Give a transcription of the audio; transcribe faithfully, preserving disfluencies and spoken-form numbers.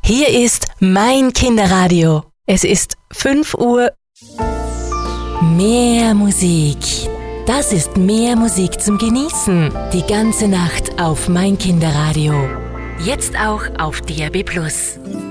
Hier ist mein Kinderradio. Es ist fünf Uhr. Mehr Musik. Das ist mehr Musik zum Genießen. Die ganze Nacht auf mein Kinderradio. Jetzt auch auf D A B plus.